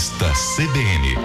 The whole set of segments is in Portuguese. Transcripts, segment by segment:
Revista CBN.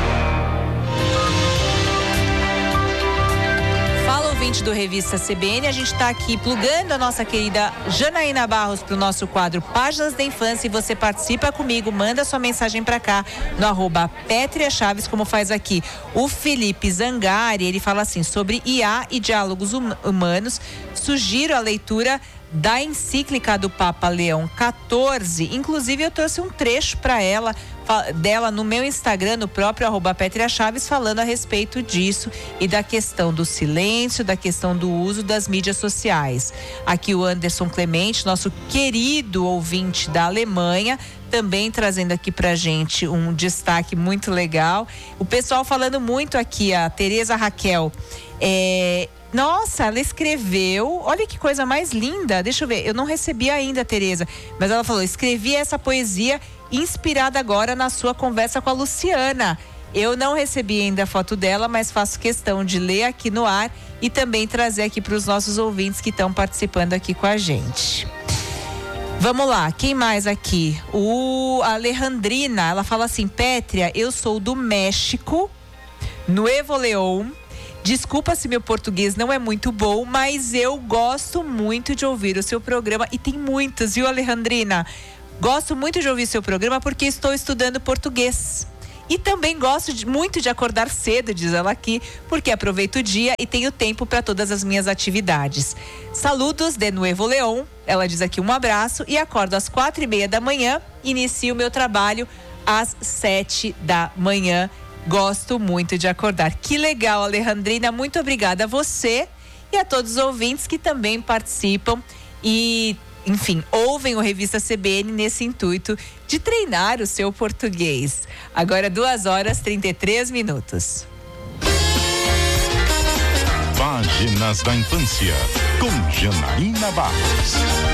Fala, ouvinte do Revista CBN, a gente está aqui plugando a nossa querida Janaína Barros para o nosso quadro Páginas da Infância, e você participa comigo, manda sua mensagem para cá no @PétriaChaves, como faz aqui o Felipe Zangari. Ele fala assim: sobre IA e diálogos humanos, sugiro a leitura da encíclica do Papa Leão XIV. Inclusive, eu trouxe um trecho para dela no meu Instagram, no próprio @PétriaChaves, falando a respeito disso e da questão do silêncio, da questão do uso das mídias sociais. Aqui o Anderson Clemente, nosso querido ouvinte da Alemanha, também trazendo aqui pra gente um destaque muito legal. O pessoal falando muito aqui, a Tereza Raquel, nossa, ela escreveu, olha que coisa mais linda, deixa eu ver, eu não recebi ainda, Tereza, mas ela falou: escrevi essa poesia inspirada agora na sua conversa com a Luciana. Eu não recebi ainda a foto dela, mas faço questão de ler aqui no ar e também trazer aqui para os nossos ouvintes que estão participando aqui com a gente. Vamos lá, quem mais aqui? A Alejandrina, ela fala assim: Pétria, eu sou do México, Nuevo León. Desculpa se meu português não é muito bom, mas eu gosto muito de ouvir o seu programa. E tem muitos, viu, Alejandrina? Gosto muito de ouvir seu programa porque estou estudando português. E também gosto muito de acordar cedo, diz ela aqui, porque aproveito o dia e tenho tempo para todas as minhas atividades. Saludos de Nuevo León. Ela diz aqui um abraço e acordo às 4:30 da manhã. Inicio o meu trabalho às 7 da manhã. Gosto muito de acordar. Que legal, Alejandrina. Muito obrigada a você e a todos os ouvintes que também participam e, enfim, ouvem o Revista CBN nesse intuito de treinar o seu português. Agora 2h33. Páginas da Infância, com Janaína Barros.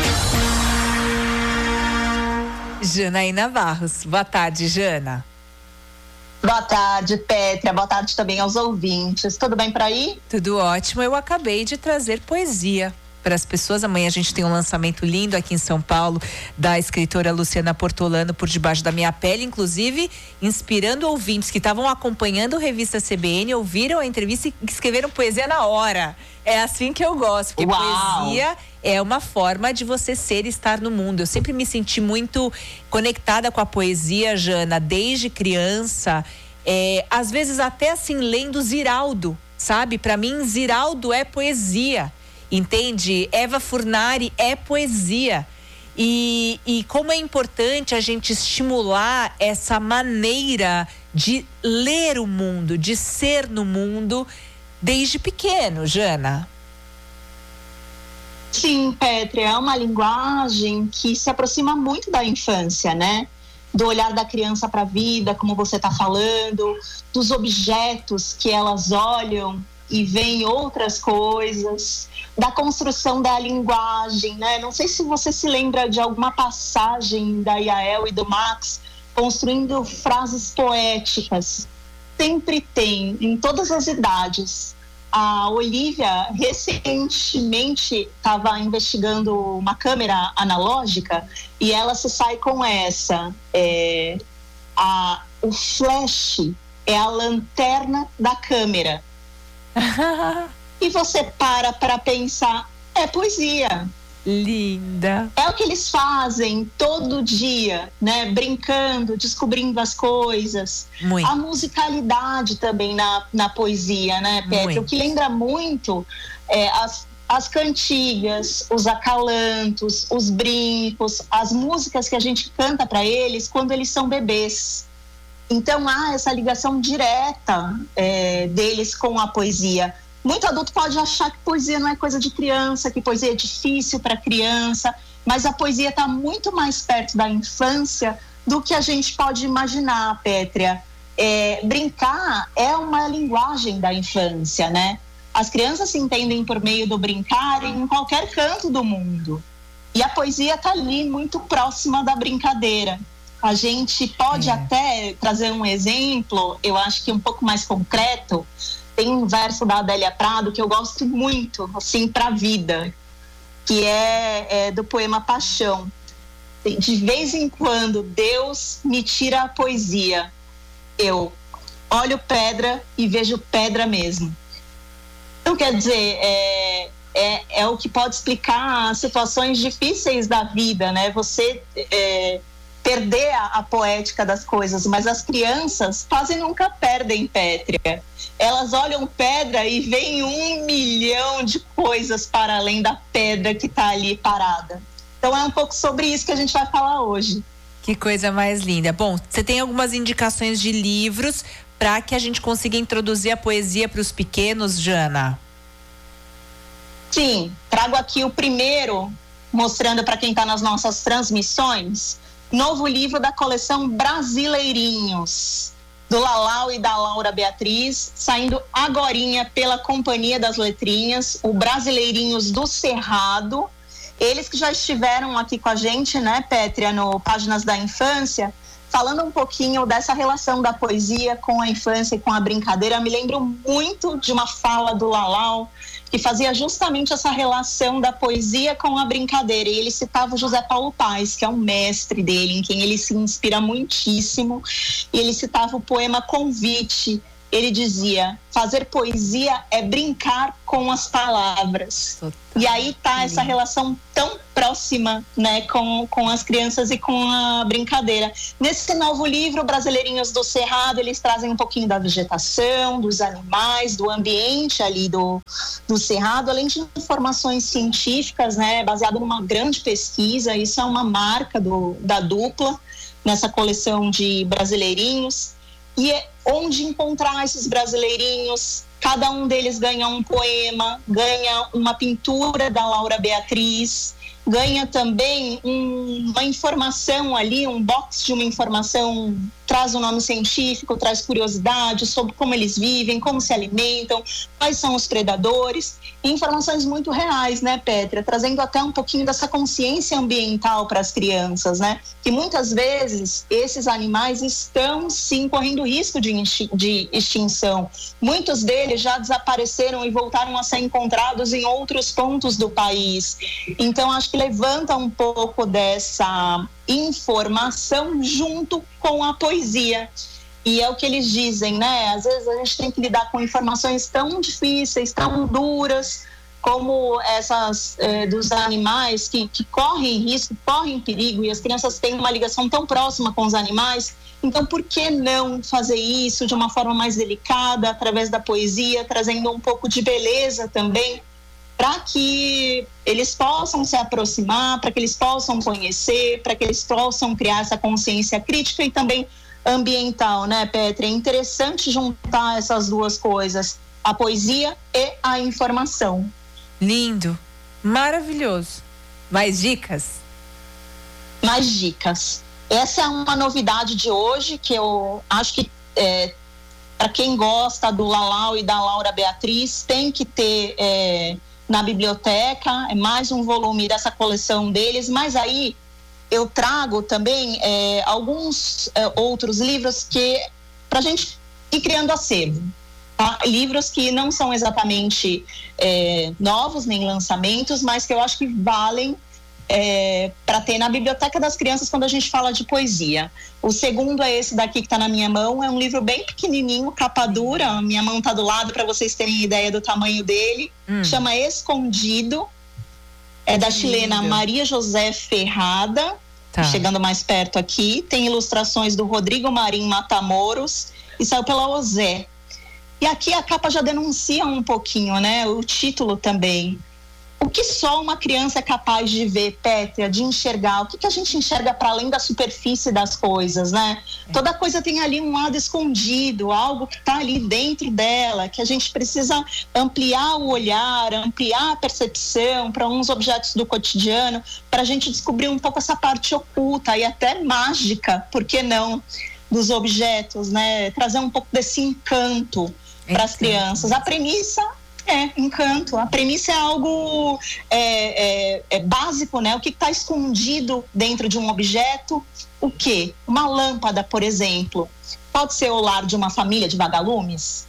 Janaína Barros. Boa tarde, Jana. Boa tarde, Pétria. Boa tarde também aos ouvintes. Tudo bem por aí? Tudo ótimo. Eu acabei de trazer poesia para as pessoas. Amanhã a gente tem um lançamento lindo aqui em São Paulo da escritora Luciana Portolano, Por Debaixo da Minha Pele, inclusive inspirando ouvintes que estavam acompanhando a Revista CBN, ouviram a entrevista e escreveram poesia na hora. É assim que eu gosto, porque poesia é uma forma de você ser e estar no mundo. Eu sempre me senti muito conectada com a poesia, Jana, desde criança. Às vezes até assim, lendo Ziraldo, sabe? Para mim, Ziraldo é poesia, entende? Eva Furnari é poesia. E como é importante a gente estimular essa maneira de ler o mundo, de ser no mundo, desde pequeno, Jana. Sim, Pétria, é uma linguagem que se aproxima muito da infância, né? Do olhar da criança para a vida, como você está falando, dos objetos que elas olham e veem outras coisas, da construção da linguagem, né? Não sei se você se lembra de alguma passagem da Yael e do Max construindo frases poéticas. Sempre tem, em todas as idades. A Olivia recentemente estava investigando uma câmera analógica e ela se sai com essa. O flash é a lanterna da câmera. E você para pensar, é poesia. Linda. É o que eles fazem todo dia, né? Brincando, descobrindo as coisas. Muito. A musicalidade também na poesia, né, Pétria? O que lembra muito as cantigas, os acalantos, os brincos, as músicas que a gente canta para eles quando eles são bebês. Então há essa ligação direta deles com a poesia. Muito adulto pode achar que poesia não é coisa de criança, que poesia é difícil para criança, mas a poesia está muito mais perto da infância do que a gente pode imaginar, Pétria. Brincar é uma linguagem da infância, né? As crianças se entendem por meio do brincar em qualquer canto do mundo. E a poesia está ali muito próxima da brincadeira. A gente pode até trazer um exemplo, eu acho que um pouco mais concreto. Tem um verso da Adélia Prado que eu gosto muito, assim, para a vida, que é do poema Paixão. de vez em quando Deus me tira a poesia, eu olho pedra e vejo pedra mesmo. Então, quer dizer, é o que pode explicar as situações difíceis da vida, né? Você perder a poética das coisas, mas as crianças quase nunca perdem Pétria. Elas olham pedra e veem 1 milhão de coisas para além da pedra que está ali parada. Então é um pouco sobre isso que a gente vai falar hoje. Que coisa mais linda. Bom, você tem algumas indicações de livros para que a gente consiga introduzir a poesia para os pequenos, Jana? Sim, trago aqui o primeiro, mostrando para quem está nas nossas transmissões, novo livro da coleção Brasileirinhos, do Lalau e da Laura Beatriz, saindo agorinha pela Companhia das Letrinhas, o Brasileirinhos do Cerrado. Eles que já estiveram aqui com a gente, né, Pétria, no Páginas da Infância, falando um pouquinho dessa relação da poesia com a infância e com a brincadeira. Eu me lembro muito de uma fala do Lalau, que fazia justamente essa relação da poesia com a brincadeira. E ele citava o José Paulo Paes, que é um mestre dele, em quem ele se inspira muitíssimo. E ele citava o poema Convite. Ele dizia: fazer poesia é brincar com as palavras. Total. E aí está essa relação tão próxima, né, com as crianças e com a brincadeira. Nesse novo livro, Brasileirinhos do Cerrado, eles trazem um pouquinho da vegetação, dos animais, do ambiente ali do Cerrado, além de informações científicas, né, baseado numa grande pesquisa. Isso é uma marca da dupla nessa coleção de Brasileirinhos. E é onde encontrar esses brasileirinhos. Cada um deles ganha um poema, ganha uma pintura da Laura Beatriz, ganha também uma informação ali, um box de uma informação, traz um nome científico, traz curiosidade sobre como eles vivem, como se alimentam, quais são os predadores, e informações muito reais, né, Pétria? Trazendo até um pouquinho dessa consciência ambiental para as crianças, né? Que muitas vezes esses animais estão, sim, correndo risco de extinção. Muitos deles já desapareceram e voltaram a ser encontrados em outros pontos do país. Então, acho que levanta um pouco dessa informação junto com a poesia. E é o que eles dizem, né? Às vezes a gente tem que lidar com informações tão difíceis, tão duras, como essas dos animais que correm risco, correm perigo, e as crianças têm uma ligação tão próxima com os animais. Então, por que não fazer isso de uma forma mais delicada, através da poesia, trazendo um pouco de beleza também, para que eles possam se aproximar, para que eles possam conhecer, para que eles possam criar essa consciência crítica e também ambiental, né, Pétria? É interessante juntar essas duas coisas, a poesia e a informação. Lindo, maravilhoso. Mais dicas? Mais dicas. Essa é uma novidade de hoje, que eu acho que para quem gosta do Lalau e da Laura Beatriz, tem que ter na biblioteca, é mais um volume dessa coleção deles, mas aí eu trago também alguns outros livros que para a gente ir criando acervo, tá? Livros que não são exatamente novos nem lançamentos, mas que eu acho que valem para ter na biblioteca das crianças quando a gente fala de poesia. O segundo é esse daqui que está na minha mão, é um livro bem pequenininho, capa dura, minha mão está do lado para vocês terem ideia do tamanho dele, chama Escondido, é da chilena Maria José Ferrada, chegando mais perto aqui, tem ilustrações do Rodrigo Marim Matamoros e saiu pela Ozé. E aqui a capa já denuncia um pouquinho, né, o título também. O que só uma criança é capaz de ver, Pétria, de enxergar? O que a gente enxerga para além da superfície das coisas, né? Toda coisa tem ali um lado escondido, algo que está ali dentro dela, que a gente precisa ampliar o olhar, ampliar a percepção para uns objetos do cotidiano, para a gente descobrir um pouco essa parte oculta e até mágica, por que não, dos objetos, né? Trazer um pouco desse encanto para as crianças. A premissa encanto. A premissa é algo básico, né? O que está escondido dentro de um objeto? O quê? Uma lâmpada, por exemplo, pode ser o lar de uma família de vagalumes?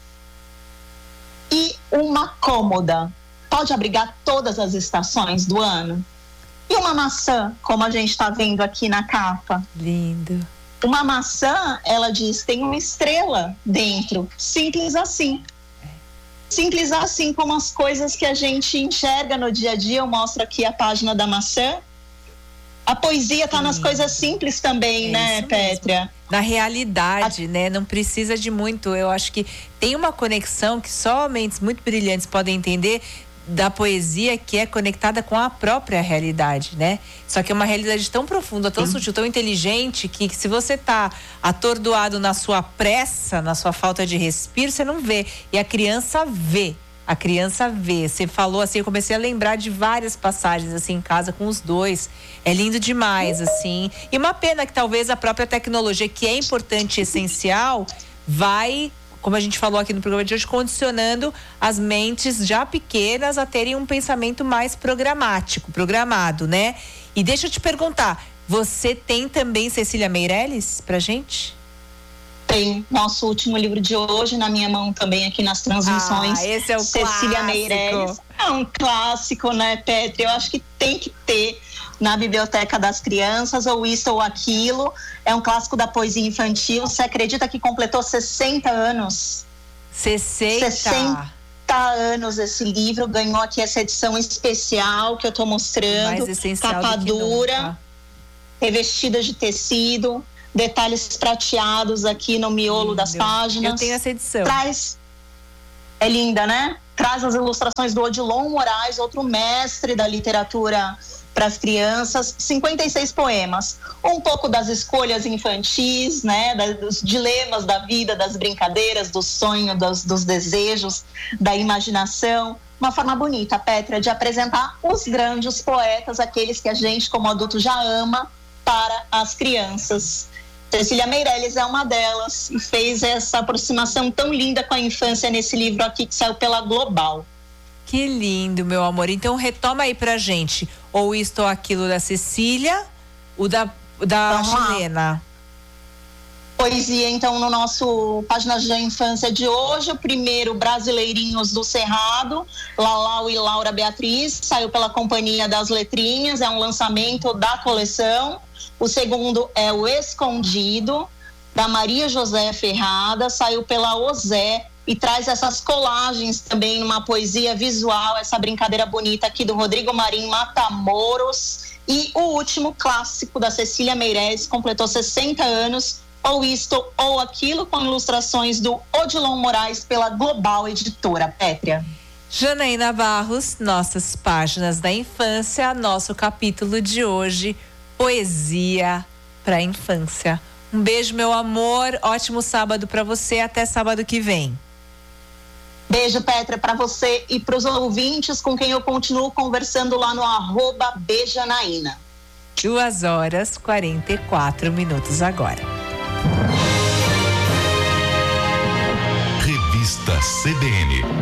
E uma cômoda pode abrigar todas as estações do ano? E uma maçã, como a gente está vendo aqui na capa. Lindo. Uma maçã, ela diz, tem uma estrela dentro. Simples assim. Simples assim como as coisas que a gente enxerga no dia a dia. Eu mostro aqui a página da maçã. A poesia está nas coisas simples também, né, Pétria? Na realidade, né? Não precisa de muito. Eu acho que tem uma conexão que só mentes muito brilhantes podem entender da poesia, que é conectada com a própria realidade, né? Só que é uma realidade tão profunda, tão sutil, tão inteligente, que se você tá atordoado na sua pressa, na sua falta de respiro, você não vê. E a criança vê. A criança vê. Você falou assim, eu comecei a lembrar de várias passagens assim em casa com os dois. É lindo demais, assim. E uma pena que talvez a própria tecnologia, que é importante e essencial, vai, como a gente falou aqui no programa de hoje, condicionando as mentes já pequenas a terem um pensamento mais programado, né? E deixa eu te perguntar, você tem também Cecília Meirelles pra gente? Tem nosso último livro de hoje na minha mão também aqui nas transmissões. Esse é o Cecília Meirelles. É um clássico, né, Pétria? Eu acho que tem que ter na biblioteca das crianças, ou isso ou aquilo. É um clássico da poesia infantil. Você acredita que completou 60 anos? 60 anos esse livro. Ganhou aqui essa edição especial que eu tô mostrando. Mais essencial capa dura, revestida de tecido. Detalhes prateados aqui no miolo das páginas. Eu tenho essa edição. É linda, né? Traz as ilustrações do Odilon Moraes, outro mestre da literatura para as crianças. 56 poemas. Um pouco das escolhas infantis, né? Dos dilemas da vida, das brincadeiras, do sonho, dos desejos, da imaginação. Uma forma bonita, Pétria, de apresentar os grandes poetas, aqueles que a gente, como adulto, já ama, para as crianças. Cecília Meirelles é uma delas e fez essa aproximação tão linda com a infância nesse livro aqui que saiu pela Global. Que lindo, meu amor. Então retoma aí pra gente, ou isto ou aquilo da Cecília, o da Gilena. Poesia, então, no nosso Páginas da Infância de hoje, o primeiro, Brasileirinhos do Cerrado, Lalau e Laura Beatriz, saiu pela Companhia das Letrinhas, é um lançamento da coleção. O segundo é O Escondido, da Maria José Ferrada, saiu pela Ozé e traz essas colagens também numa poesia visual, essa brincadeira bonita aqui do Rodrigo Marim Matamoros. E o último, clássico da Cecília Meirelles, completou 60 anos, Ou Isto ou Aquilo, com ilustrações do Odilon Moraes pela Global Editora. Pétria. Janaína Barros, nossas Páginas da Infância, nosso capítulo de hoje, Poesia para a Infância. Um beijo, meu amor, ótimo sábado para você, até sábado que vem. Beijo, Pétria, para você e para os ouvintes com quem eu continuo conversando lá no @Bejanaína. 2h44 agora. Revista CBN.